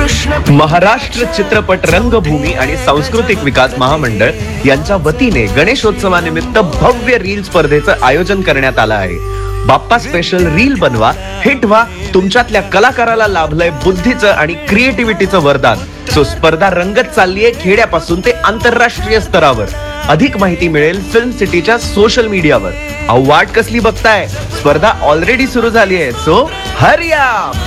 महाराष्ट्र चित्रपट रंगभूमी आणि सांस्कृतिक विकास महामंडळ यांच्या वतीने गणेशोत्सवानिमित्त भव्य रील स्पर्धेचं आयोजन करण्यात आलं आहे. बाप्पा स्पेशल रील बनवा, हिट व्हा, तुमच्यातल्या कलाकाराला लाभलंय बुद्धीचं आणि क्रिएटिव्हिटीचं वरदान. सो स्पर्धा रंगत चाललीये खेड्यापासून ते आंतरराष्ट्रीय स्तरावर. अधिक माहिती मिळेल फिल्म सिटीच्या सोशल मीडियावर. वाट कसली बघताय, स्पर्धा ऑलरेडी सुरू झाली आहे. So hurry up.